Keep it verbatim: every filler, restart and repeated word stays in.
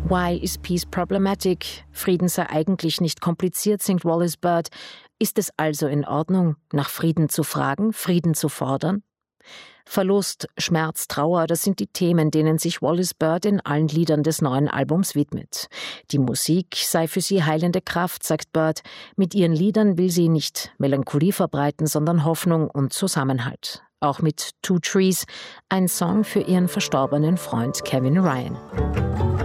Why is peace problematic? Frieden sei eigentlich nicht kompliziert, singt Wallis Bird. Ist es also in Ordnung, nach Frieden zu fragen, Frieden zu fordern? Verlust, Schmerz, Trauer, das sind die Themen, denen sich Wallis Bird in allen Liedern des neuen Albums widmet. Die Musik sei für sie heilende Kraft, sagt Bird. Mit ihren Liedern will sie nicht Melancholie verbreiten, sondern Hoffnung und Zusammenhalt. Auch mit Two Trees, ein Song für ihren verstorbenen Freund Kevin Ryan.